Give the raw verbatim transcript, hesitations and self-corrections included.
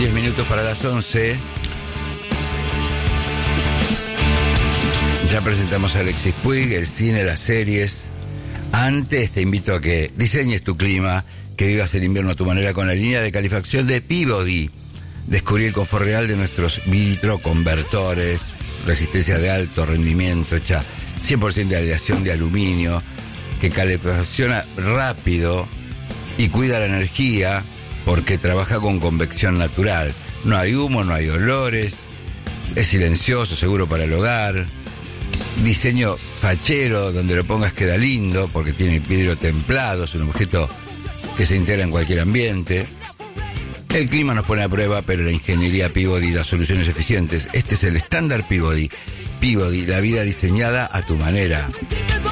diez minutos para las once. Ya presentamos a Alexis Puig, el cine, las series. Antes te invito a que diseñes tu clima, que vivas el invierno a tu manera con la línea de calefacción de Peabody. Descubrí el confort real de nuestros vitroconvertores, resistencia de alto rendimiento, hecha cien por ciento de aleación de aluminio, que calefacciona rápido y cuida la energía porque trabaja con convección natural. No hay humo, no hay olores, es silencioso, seguro para el hogar. Diseño fachero, donde lo pongas queda lindo porque tiene vidrio templado, es un objeto que se integra en cualquier ambiente. El clima nos pone a prueba, pero la ingeniería Peabody da soluciones eficientes. Este es el estándar Peabody. Peabody, la vida diseñada a tu manera.